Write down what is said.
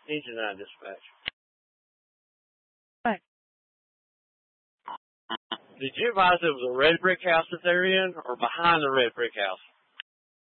Engine 9 dispatch. Right. Did you advise it was a red brick house that they're in, or behind the red brick house?